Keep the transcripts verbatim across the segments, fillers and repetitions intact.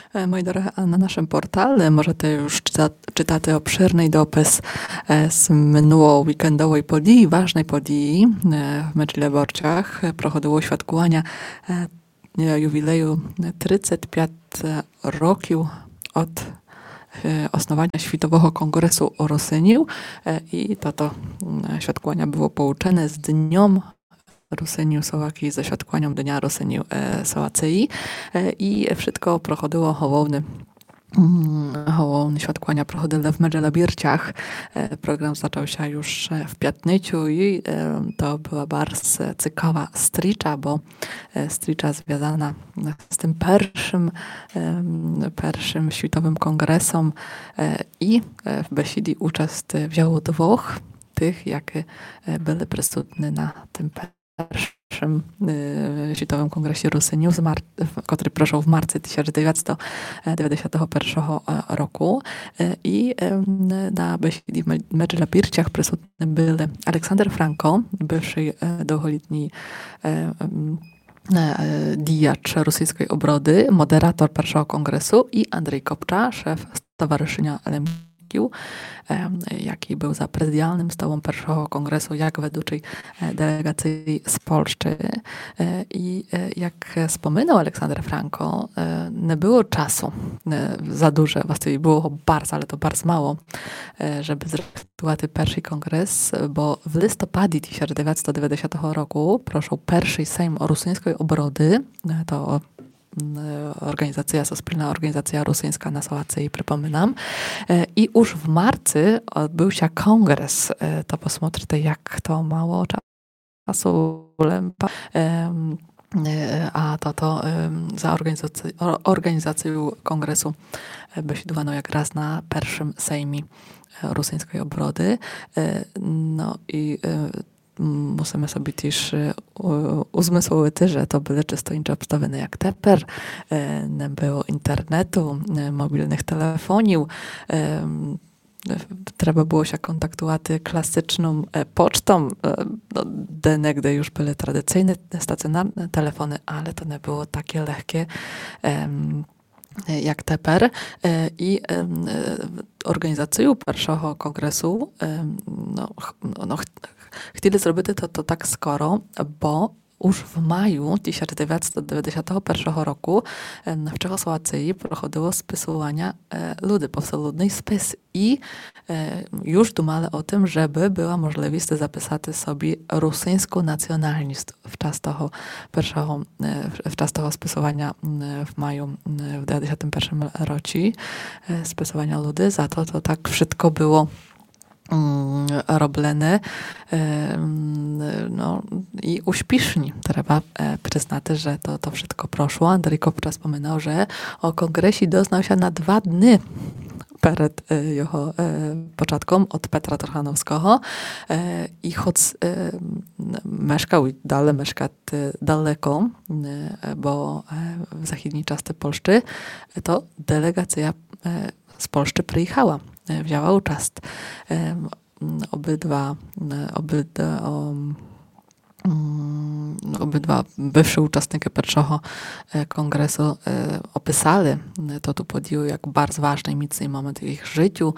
E, Moi drodzy, a na naszym portale możecie już czyta, czytати obszerny dopis e, z minulої weekendowej podії, ważnej podії e, w Medžliborčach. Проходило świadkowania e, jubileju тридцять п'ять років od e, osnowania Światowego Kongresu o Rusyniu e, i to to e, świadkowania było połączone z dniem Rusyniu Słowakii, ze świadkowaniem Dnia Rusyniu e, Słowacyi e, i wszystko prochodziło hołowny. Hołowne świadkowania prochodziły w Medžliborčach. E, program zaczął się już w piatnyciu i e, to była bardzo ciekawa stricza, bo e, stricza związana z tym pierwszym, e, pierwszym światowym kongresem e, i e, w besidii uczest wzięło dwóch tych, jakie e, były przysutne na tym pierwszym y, Światowym Kongresie Rusyniu, który proszł w marcu tysiąc dziewięćset dziewięćdziesiątego pierwszego roku. I y, na besidii w Medžliborčach przysutne byli Aleksander Franko, bywszy długoletni dijacz rosyjskiej obrody, moderator pierwszego kongresu i Andrzej Kopcza, szef Stowarzyszenia Lemkiw, jaki był za prezydialnym stołem pierwszego kongresu, jak według delegacji z Polski. I jak wspominał Aleksander Franko, nie było czasu za dużo, właściwie było bardzo, ale to bardzo mało, żeby zrobić pierwszy kongres, bo w listopadzie tysiąc dziewięćset dziewięćdziesiątego roku proszł pierwszy Sejm rosyjskiej obrody, to organizacja, spójna organizacja rosyjska na Słowacji, przypominam. I już w marcu odbył się kongres. To posмотрите, jak to mało czasu lempa. A to to za organizację, organizacją kongresu besidowano jak raz na pierwszym Sejmie rosyjskiej obrody. No i musimy sobie też uzmysłowić, że to były czysto inne obstawienia jak teper, nie było internetu, mobilnych telefonów, trzeba było się kontaktować klasyczną pocztą, no, gdy już były tradycyjne, stacjonarne telefony, ale to nie było takie lekkie jak teper. I organizacją pierwszego kongresu no, no, chcieli zrobić to, to tak skoro, bo już w maju tysiąc dziewięćset dziewięćdziesiątego pierwszego roku w Czechosłowacji prochodziło spisywania ludzi, powstał ludny spis i już dumali o tym, żeby była możliwość zapisać sobie rosyjską nacjonalność w czas tego pierwszego, w czas tego spisywania w maju w dziewięćdziesiątym pierwszym roku spisywania ludzi. Za to to tak wszystko było robione no, i uśpieszni. Trzeba przyznać, że to, to wszystko proszło. Andrzej Kopcza wspominał, że o kongresie doznał się na dwa dni przed jego początkiem od Petra Trochanowskiego i choć mieszkał i dalej mieszka daleko, bo w zachodniej części Polski, to delegacja z Polski przyjechała, wzięła uczest. Obydwa, obydwa, obydwa bywsze uczestniki pierwszego kongresu opisali to tu podjął jak bardzo ważny i mocny moment w ich życiu.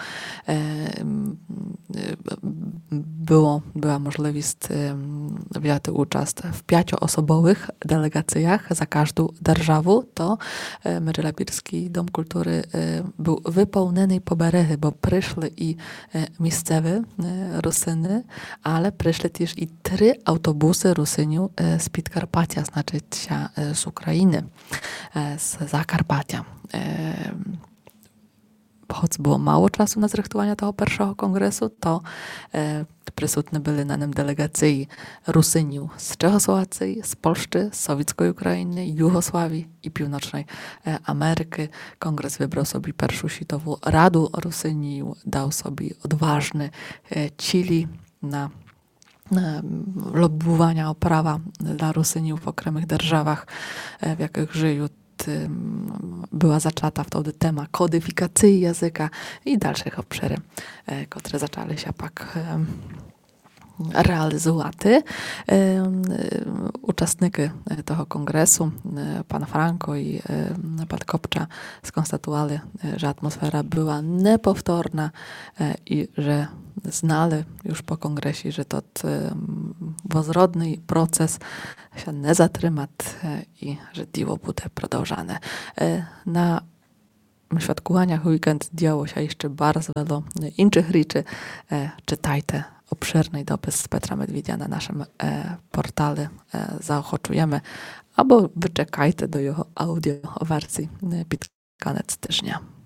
Było, była możliwość wziąć uczest w pięcioosobowych delegacjach za każdą державу. To Medžliborski Dom Kultury był wypełniony po berechy, bo przyszli i miejscowi Rusyny, ale przyszli też i trzy autobusy Rusyniu z Podkarpacia, znaczy się z Ukrainy, z Zakarpacia. Choć było mało czasu na zrechtowanie tego pierwszego kongresu, to e, przysutne były na nim delegacje Rusyniu z Czechosłowacji, z Polski, z sowieckiej Ukrainy, Jugosławii i Północnej e, Ameryki. Kongres wybrał sobie pierwszą światową Radę Rusyniu, dał sobie odważny e, Chili na lobbowania o prawa dla Rusyniów w okремих державах, w jakich żyją. Była zaczata wtedy temat kodyfikacji języka i dalszych obszary, które zaczęły się pak realizувати. Учасники того конгресу, пан Франко і пан Копча, skonstatowali, że atmosfera była неповторна і że знали już po kongresie, że to возродний proces się не затримать і że діло буде продовжане. Na świadkowaniach weekend działo się jeszcze bardzo wiele innych rzeczy. Czytajcie obszerny dopis Petra Medwiedia na naszym e, portalu. E, zaochoczujemy, albo wyczekajcie do jego audio wersji pod koniec tygodnia.